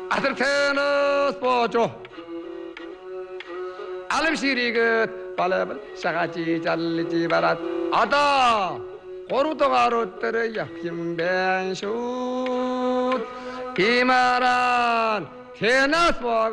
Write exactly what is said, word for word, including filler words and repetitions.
아들테너스 보조 알음시리그 발레발 샤가지 잘리지 바랏 아다 고루동아로 떨어야 힘벤슛 이마란 테너스